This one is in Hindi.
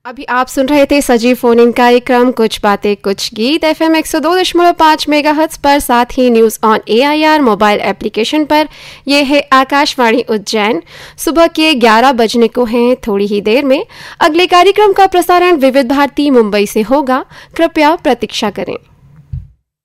अभी आप सुन रहे थे सजीव फोन इन कार्यक्रम कुछ बातें कुछ गीत FM 102.5 मेगाहर्ट्ज पर, साथ ही news on AIR mobile application पर। यह है आकाशवाणी उज्जैन। सुबह के 11 बजने को हैं। थोड़ी ही देर में अगले कार्यक्रम का प्रसारण विविध भारती मुंबई से होगा। कृपया प्रतीक्षा करें।